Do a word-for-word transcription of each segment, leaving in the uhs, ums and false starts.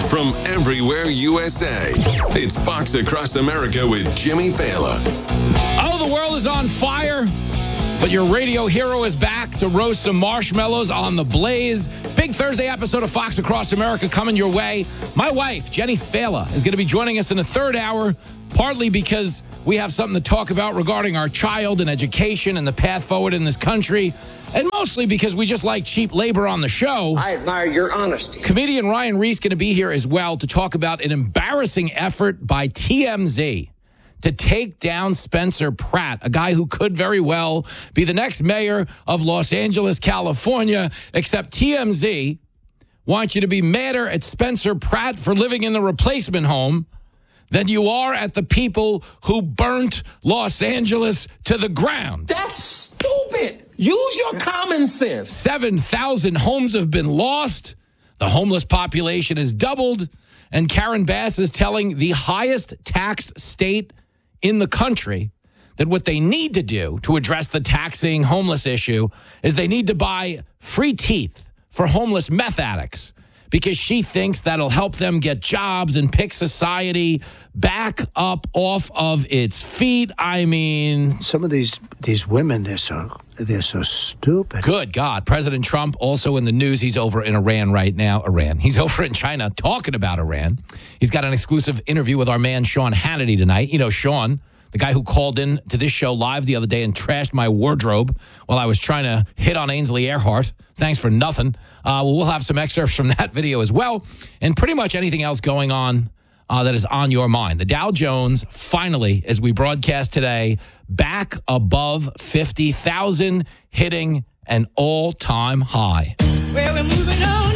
from everywhere U S A. It's Fox Across America with Jimmy Fallon. Oh, the world is on fire, but your radio hero is back to roast some marshmallows on the blaze. Big Thursday episode of Fox Across America coming your way. My wife, Jenny Fallon, is going to be joining us in the third hour, partly because we have something to talk about regarding our child and education and the path forward in this country, and mostly because we just like cheap labor on the show. I admire your honesty. Comedian Ryan Reese going to be here as well to talk about an embarrassing effort by T M Z to take down Spencer Pratt, a guy who could very well be the next mayor of Los Angeles, California, except T M Z wants you to be madder at Spencer Pratt for living in the replacement home than you are at the people who burnt Los Angeles to the ground. That's stupid. Use your common sense. seven thousand homes have been lost. The homeless population has doubled. And Karen Bass is telling the highest taxed state in the country that what they need to do to address the taxing homeless issue is they need to buy free teeth for homeless meth addicts, because she thinks that'll help them get jobs and pick society back up off of its feet. I mean, some of these these women, they're so they're so stupid. Good God. President Trump also in the news. He's over in Iran right now. Iran. He's over in China talking about Iran. He's got an exclusive interview with our man Sean Hannity tonight. You know, Sean, the guy who called in to this show live the other day and trashed my wardrobe while I was trying to hit on Ainsley Earhart. Thanks for nothing. Uh, well, we'll have some excerpts from that video as well, and pretty much anything else going on uh, that is on your mind. The Dow Jones finally, as we broadcast today, back above fifty thousand, hitting an all-time high. Well, we're moving on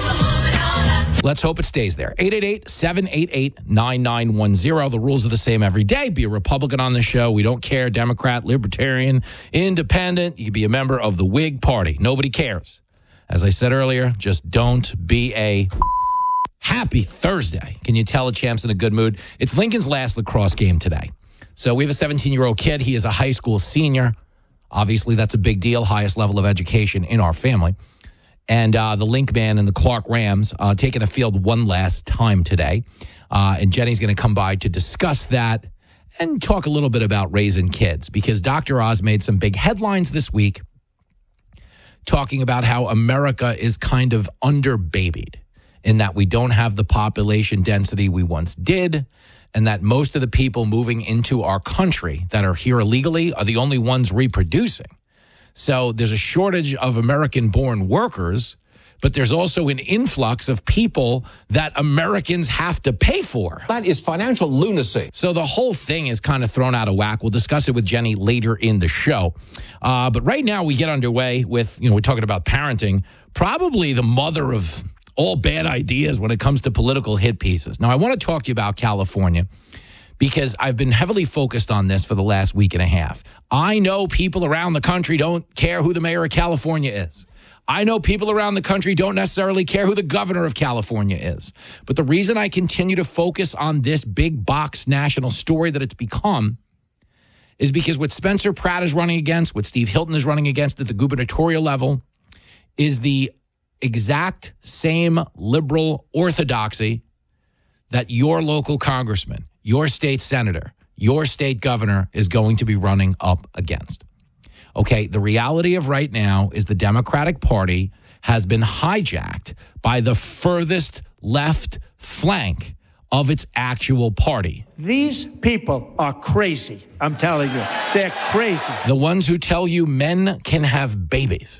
now. Let's hope it stays there. eight eight eight, seven eight eight, nine nine one zero. The rules are the same every day. Be a Republican on the show. We don't care. Democrat, Libertarian, Independent. You can be a member of the Whig Party. Nobody cares. As I said earlier, just don't be a happy Thursday. Can you tell a champ's in a good mood? It's Lincoln's last lacrosse game today. So we have a seventeen-year-old kid. He is a high school senior. Obviously, that's a big deal. Highest level of education in our family. And uh, the Link Man and the Clark Rams uh, taking the field one last time today. Uh, and Jenny's going to come by to discuss that and talk a little bit about raising kids, because Doctor Oz made some big headlines this week talking about how America is kind of underbabied in that we don't have the population density we once did, and that most of the people moving into our country that are here illegally are the only ones reproducing. So there's a shortage of American-born workers, but there's also an influx of people that Americans have to pay for. That is financial lunacy. So the whole thing is kind of thrown out of whack. We'll discuss it with Jenny later in the show. Uh, but right now we get underway with, you know, we're talking about parenting, probably the mother of all bad ideas when it comes to political hit pieces. Now, I want to talk to you about California, because I've been heavily focused on this for the last week and a half. I know people around the country don't care who the mayor of California is. I know people around the country don't necessarily care who the governor of California is. But the reason I continue to focus on this big box national story that it's become is because what Spencer Pratt is running against, what Steve Hilton is running against at the gubernatorial level, is the exact same liberal orthodoxy that your local congressman, your state senator, your state governor is going to be running up against. Okay, the reality of right now is the Democratic Party has been hijacked by the furthest left flank of its actual party. These people are crazy. I'm telling you, they're crazy. The ones who tell you men can have babies,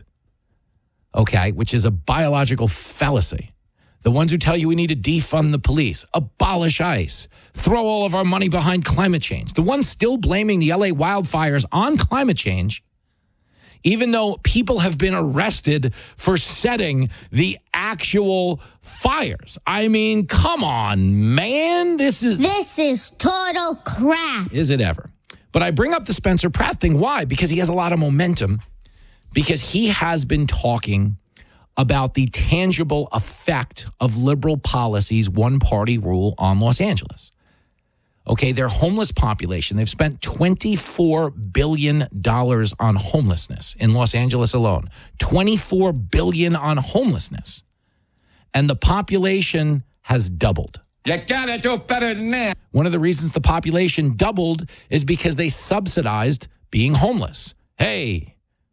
okay, which is a biological fallacy. The ones who tell you we need to defund the police, abolish ICE, throw all of our money behind climate change. The ones still blaming the L A wildfires on climate change, even though people have been arrested for setting the actual fires. I mean, come on, man. This is... This is total crap. Is it ever? But I bring up the Spencer Pratt thing. Why? Because he has a lot of momentum. Because he has been talking about the tangible effect of liberal policies, one-party rule on Los Angeles. Okay, their homeless population, they've spent twenty-four billion dollars on homelessness in Los Angeles alone. twenty-four billion dollars on homelessness. And the population has doubled. You gotta do better than that. One of the reasons the population doubled is because they subsidized being homeless. Hey,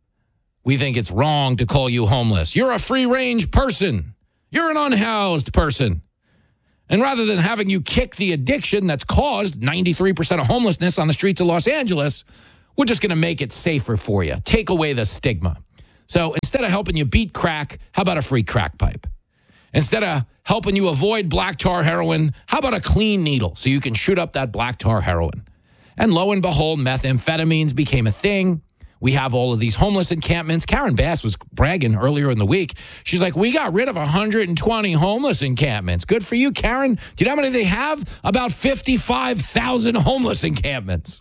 we think it's wrong to call you homeless. You're a free-range person. You're an unhoused person. And rather than having you kick the addiction that's caused ninety-three percent of homelessness on the streets of Los Angeles, we're just going to make it safer for you. Take away the stigma. So instead of helping you beat crack, how about a free crack pipe? Instead of helping you avoid black tar heroin, how about a clean needle so you can shoot up that black tar heroin? And lo and behold, methamphetamines became a thing. We have all of these homeless encampments. Karen Bass was bragging earlier in the week. She's like, we got rid of one hundred twenty homeless encampments. Good for you, Karen. Do you know how many they have? About fifty-five thousand homeless encampments.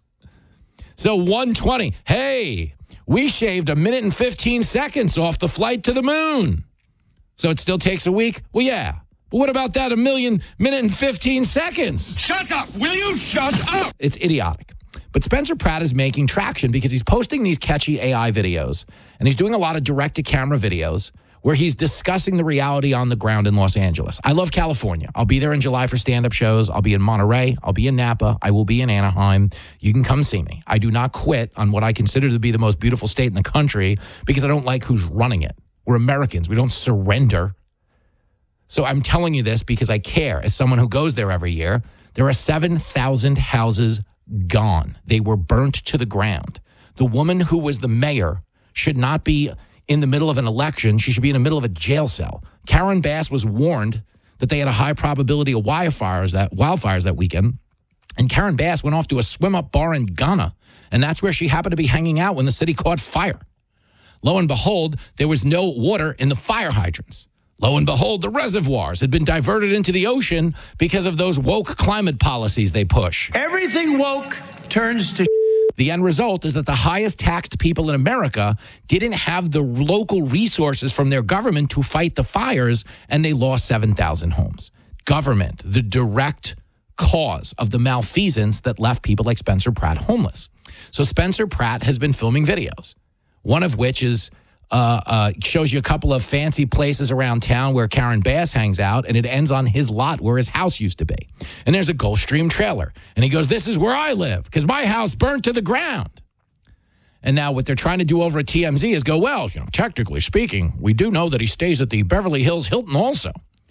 So one hundred twenty. Hey, we shaved a minute and fifteen seconds off the flight to the moon. So it still takes a week? Well, yeah. But what about that a million minute and fifteen seconds? Shut up. Will you shut up? It's idiotic. But Spencer Pratt is making traction because he's posting these catchy A I videos, and he's doing a lot of direct-to-camera videos where he's discussing the reality on the ground in Los Angeles. I love California. I'll be there in July for stand-up shows. I'll be in Monterey. I'll be in Napa. I will be in Anaheim. You can come see me. I do not quit on what I consider to be the most beautiful state in the country because I don't like who's running it. We're Americans. We don't surrender. So I'm telling you this because I care. As someone who goes there every year, there are seven thousand houses gone. They were burnt to the ground. The woman who was the mayor should not be in the middle of an election. She should be in the middle of a jail cell. Karen Bass was warned that they had a high probability of wildfires that wildfires that weekend. And Karen Bass went off to a swim-up bar in Ghana. And that's where she happened to be hanging out when the city caught fire. Lo and behold, there was no water in the fire hydrants. Lo and behold, the reservoirs had been diverted into the ocean because of those woke climate policies they push. Everything woke turns to. The end result is that the highest taxed people in America didn't have the local resources from their government to fight the fires, and they lost seven thousand homes. Government, the direct cause of the malfeasance that left people like Spencer Pratt homeless. So Spencer Pratt has been filming videos, one of which is Uh, uh, shows you a couple of fancy places around town where Karen Bass hangs out, and it ends on his lot where his house used to be. And there's a Gulfstream trailer. And he goes, this is where I live because my house burned to the ground. And now what they're trying to do over at T M Z is go, well, you know, technically speaking, we do know that he stays at the Beverly Hills Hilton also.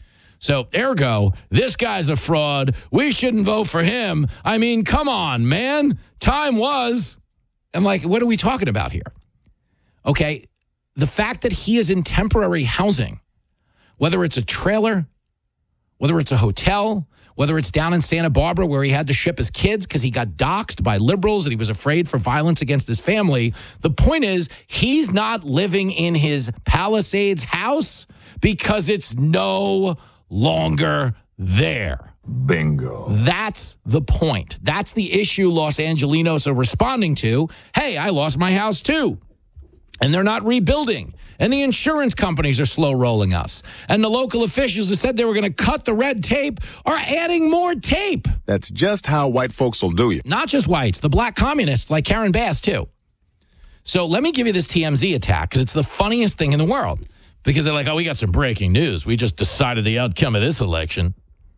So ergo, this guy's a fraud. We shouldn't vote for him. I mean, come on, man. Time was. I'm like, what are we talking about here? Okay. The fact that he is in temporary housing, whether it's a trailer, whether it's a hotel, whether it's down in Santa Barbara where he had to ship his kids because he got doxxed by liberals and he was afraid for violence against his family. The point is, he's not living in his Palisades house because it's no longer there. Bingo. That's the point. That's the issue Los Angelinos are responding to. Hey, I lost my house too. And they're not rebuilding. And the insurance companies are slow rolling us. And the local officials who said they were going to cut the red tape are adding more tape. That's just how white folks will do you. Not just whites, the black communists like Karen Bass too. So let me give you this T M Z attack because it's the funniest thing in the world. Because they're like, oh, we got some breaking news. We just decided the outcome of this election.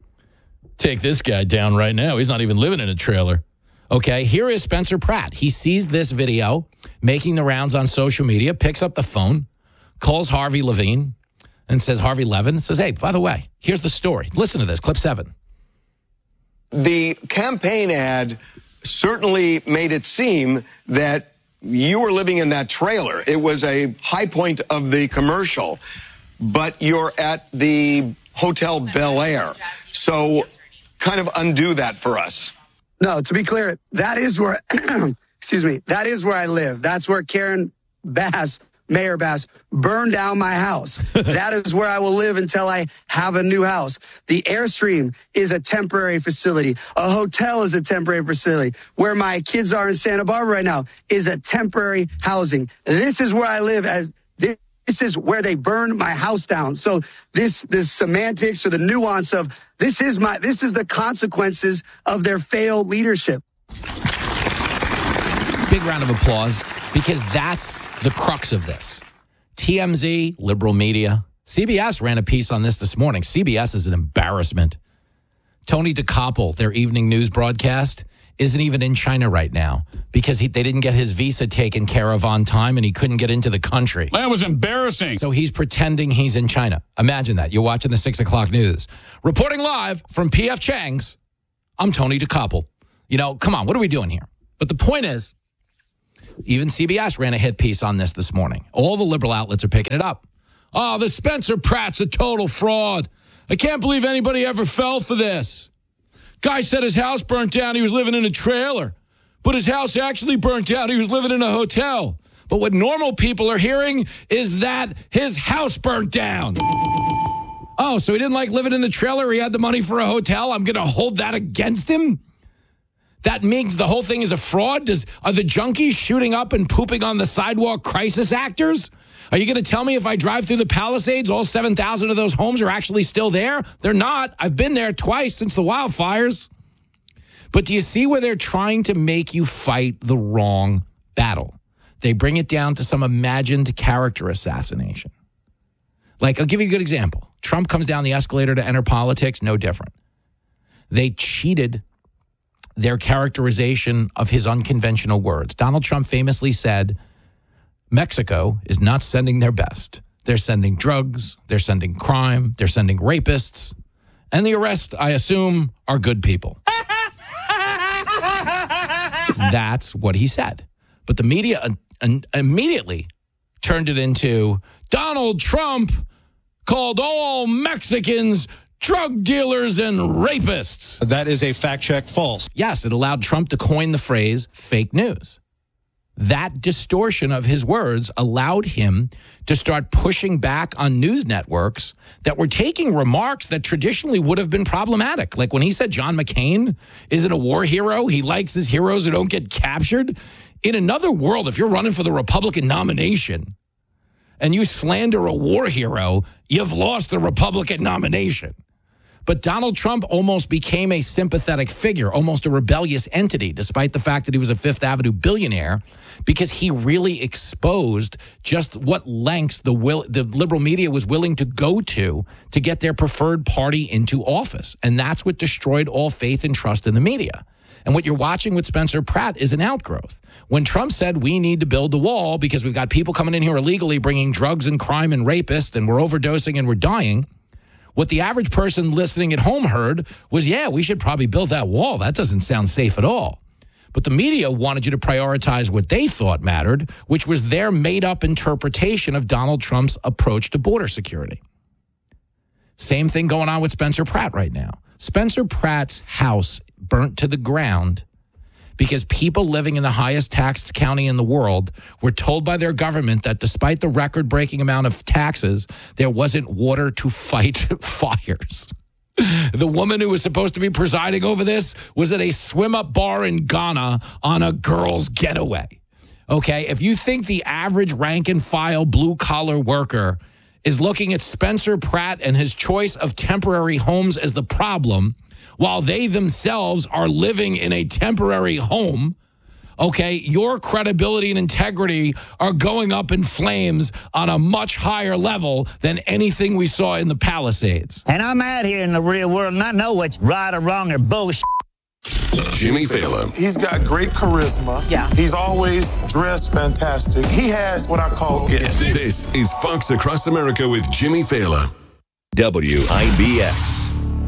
Take this guy down right now. He's not even living in a trailer. Okay, here is Spencer Pratt. He sees this video making the rounds on social media, picks up the phone, calls Harvey Levine, and says, Harvey Levin, says, hey, by the way, here's the story. Listen to this, clip seven. The campaign ad certainly made it seem that you were living in that trailer. It was a high point of the commercial, but you're at the Hotel Bel Air. So kind of undo that for us. No, to be clear, that is where, excuse me, that is where I live. That's where Karen Bass, Mayor Bass, burned down my house. That is where I will live until I have a new house. The Airstream is a temporary facility. A hotel is a temporary facility. Where my kids are in Santa Barbara right now is a temporary housing. This is where I live as this. This is where they burned my house down. So this, this semantics or the nuance of this is my, this is the consequences of their failed leadership. Big round of applause because that's the crux of this. T M Z, liberal media, C B S ran a piece on this this morning. C B S is an embarrassment. Tony DeCoppel, their evening news broadcast, isn't even in China right now because he, they didn't get his visa taken care of on time and he couldn't get into the country. That was embarrassing. So he's pretending he's in China. Imagine that. You're watching the six o'clock news. Reporting live from P F Chang's, I'm Tony DeCoppel. You know, come on, what are we doing here? But the point is, even C B S ran a hit piece on this this morning. All the liberal outlets are picking it up. Oh, the Spencer Pratt's a total fraud. I can't believe anybody ever fell for this. Guy said his house burnt down. He was living in a trailer. But his house actually burnt down. He was living in a hotel. But what normal people are hearing is that his house burnt down. Oh, so he didn't like living in the trailer. He had the money for a hotel. I'm going to hold that against him? That means the whole thing is a fraud? Does, are the junkies shooting up and pooping on the sidewalk crisis actors? Are you going to tell me if I drive through the Palisades, all seven thousand of those homes are actually still there? They're not. I've been there twice since the wildfires. But do you see where they're trying to make you fight the wrong battle? They bring it down to some imagined character assassination. Like, I'll give you a good example. Trump comes down the escalator to enter politics, no different. They cheated their characterization of his unconventional words. Donald Trump famously said, Mexico is not sending their best. They're sending drugs, they're sending crime, they're sending rapists, and the rest, I assume, are good people. That's what he said. But the media uh, uh, immediately turned it into Donald Trump called all Mexicans drug dealers and rapists. That is a fact check false. Yes, it allowed Trump to coin the phrase fake news. That distortion of his words allowed him to start pushing back on news networks that were taking remarks that traditionally would have been problematic. Like when he said John McCain isn't a war hero, he likes his heroes who don't get captured. In another world, if you're running for the Republican nomination and you slander a war hero, you've lost the Republican nomination. But Donald Trump almost became a sympathetic figure, almost a rebellious entity, despite the fact that he was a Fifth Avenue billionaire, because he really exposed just what lengths the will, the liberal media was willing to go to to get their preferred party into office. And that's what destroyed all faith and trust in the media. And what you're watching with Spencer Pratt is an outgrowth. When Trump said we need to build the wall because we've got people coming in here illegally bringing drugs and crime and rapists and we're overdosing and we're dying, what the average person listening at home heard was, yeah, we should probably build that wall. That doesn't sound safe at all. But the media wanted you to prioritize what they thought mattered, which was their made-up interpretation of Donald Trump's approach to border security. Same thing going on with Spencer Pratt right now. Spencer Pratt's house burnt to the ground because people living in the highest taxed county in the world were told by their government that despite the record-breaking amount of taxes, there wasn't water to fight fires. The woman who was supposed to be presiding over this was at a swim-up bar in Ghana on a girl's getaway. Okay, if you think the average rank-and-file blue-collar worker is looking at Spencer Pratt and his choice of temporary homes as the problem, while they themselves are living in a temporary home, okay, your credibility and integrity are going up in flames on a much higher level than anything we saw in the Palisades. And I'm out here in the real world, and I know what's right or wrong or bullshit. Jimmy Fallon. He's got great charisma. Yeah. He's always dressed fantastic. He has what I call it. This is Fox Across America with Jimmy Fallon. W I B X.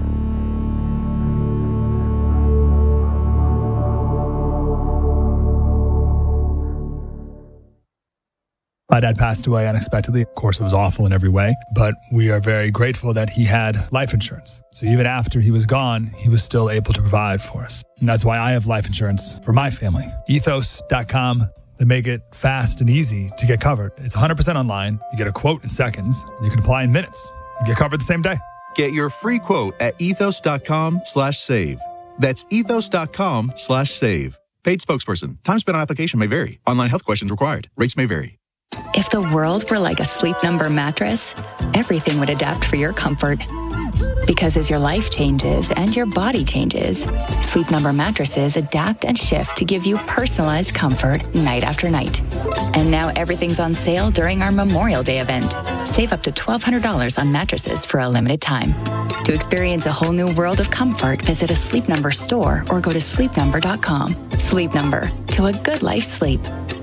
My dad passed away unexpectedly. Of course, it was awful in every way, but we are very grateful that he had life insurance. So even after he was gone, he was still able to provide for us. And that's why I have life insurance for my family. ethos dot com. They make it fast and easy to get covered. It's one hundred percent online. You get a quote in seconds. You can apply in minutes. You get covered the same day. Get your free quote at ethos dot com slash save. That's ethos dot com slash save. Paid spokesperson. Time spent on application may vary. Online health questions required. Rates may vary. If the world were like a Sleep Number mattress, everything would adapt for your comfort. Because as your life changes and your body changes, Sleep Number mattresses adapt and shift to give you personalized comfort night after night. And now everything's on sale during our Memorial Day event. Save up to twelve hundred dollars on mattresses for a limited time. To experience a whole new world of comfort, visit a Sleep Number store or go to sleep number dot com. Sleep Number, to a good life sleep.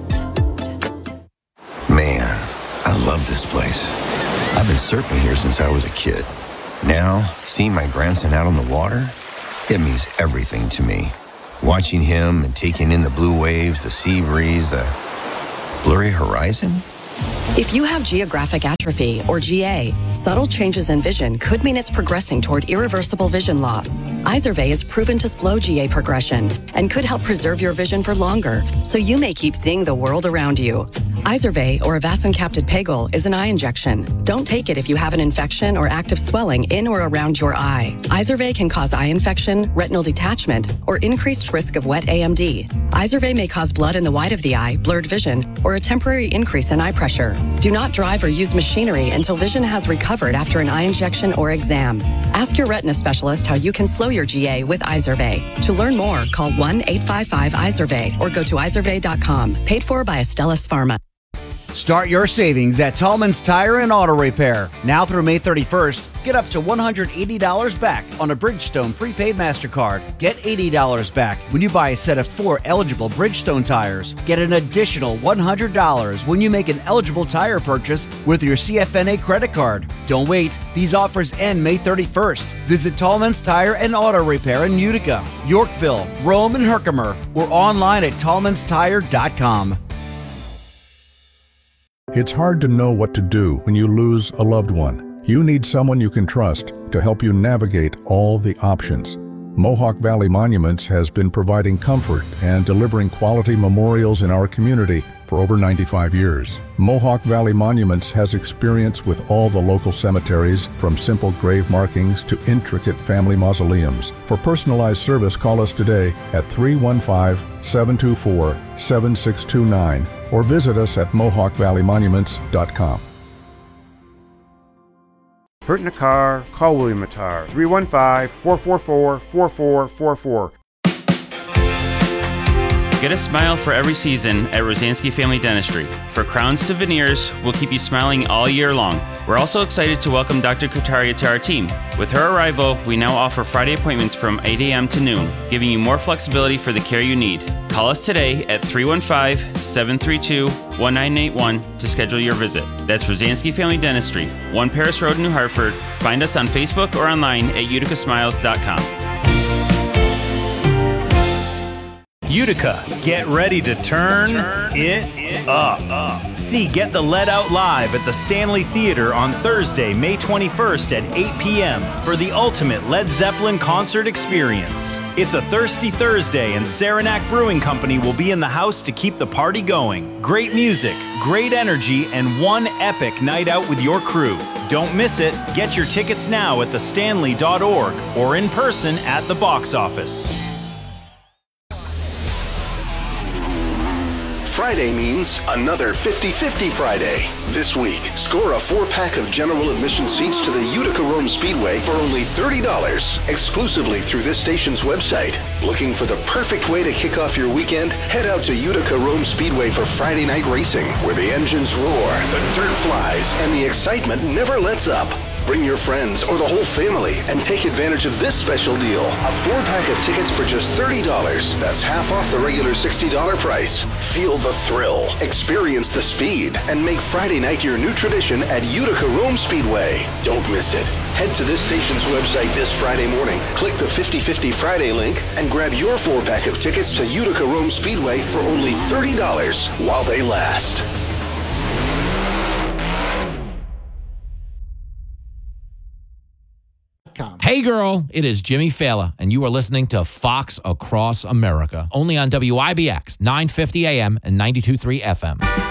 Man, I love this place. I've been surfing here since I was a kid. Now, seeing my grandson out on the water, it means everything to me. Watching him and taking in the blue waves, the sea breeze, the blurry horizon. If you have geographic atrophy, or G A, subtle changes in vision could mean it's progressing toward irreversible vision loss. Izervay is proven to slow G A progression and could help preserve your vision for longer, so you may keep seeing the world around you. Izervay, or avacincaptad pegol, is an eye injection. Don't take it if you have an infection or active swelling in or around your eye. Izervay can cause eye infection, retinal detachment, or increased risk of wet A M D. Izervay may cause blood in the white of the eye, blurred vision, or a temporary increase in eye pressure. Do not drive or use machinery until vision has recovered after an eye injection or exam. Ask your retina specialist how you can slow your G A with Izervay. To learn more, call one eight five five Izervay or go to izervay dot com. Paid for by Astellas Pharma. Start your savings at Tallman's Tire and Auto Repair. Now through May thirty-first, get up to one hundred eighty dollars back on a Bridgestone prepaid MasterCard. Get eighty dollars back when you buy a set of four eligible Bridgestone tires. Get an additional one hundred dollars when you make an eligible tire purchase with your C F N A credit card. Don't wait. These offers end May thirty-first. Visit Tallman's Tire and Auto Repair in Utica, Yorkville, Rome, and Herkimer, or online at tallmans tire dot com. It's hard to know what to do when you lose a loved one. You need someone you can trust to help you navigate all the options. Mohawk Valley Monuments has been providing comfort and delivering quality memorials in our community for over ninety-five years. Mohawk Valley Monuments has experience with all the local cemeteries, from simple grave markings to intricate family mausoleums. For personalized service, call us today at three one five, seven two four, seven six two nine or visit us at mohawk valley monuments dot com. Hurt in a car? Call William Matar. three one five, four four four, four four four four. Get a smile for every season at Rosansky Family Dentistry. For crowns to veneers, we'll keep you smiling all year long. We're also excited to welcome Doctor Kutaria to our team. With her arrival, we now offer Friday appointments from eight a.m. to noon, giving you more flexibility for the care you need. Call us today at three one five, seven three two, one nine eight one to schedule your visit. That's Rosansky Family Dentistry, one Paris Road, New Hartford. Find us on Facebook or online at utica smiles dot com. Utica, get ready to turn, turn it, it up. up. See Get the Lead Out live at the Stanley Theater on Thursday, May twenty-first at eight p.m. for the ultimate Led Zeppelin concert experience. It's a Thirsty Thursday, and Saranac Brewing Company will be in the house to keep the party going. Great music, great energy, and one epic night out with your crew. Don't miss it. Get your tickets now at the stanley dot org or in person at the box office. Friday means another fifty-fifty Friday. This week, score a four-pack of general admission seats to the Utica Rome Speedway for only thirty dollars, exclusively through this station's website. Looking for the perfect way to kick off your weekend? Head out to Utica Rome Speedway for Friday night racing, where the engines roar, the dirt flies, and the excitement never lets up. Bring your friends or the whole family and take advantage of this special deal. A four-pack of tickets for just thirty dollars. That's half off the regular sixty dollars price. Feel the thrill, experience the speed, and make Friday night your new tradition at Utica Rome Speedway. Don't miss it. Head to this station's website this Friday morning, click the fifty-fifty Friday link, and grab your four-pack of tickets to Utica Rome Speedway for only thirty dollars while they last. Hey girl, it is Jimmy Fallon, and you are listening to Fox Across America, only on W I B X, nine fifty A M and ninety-two point three F M.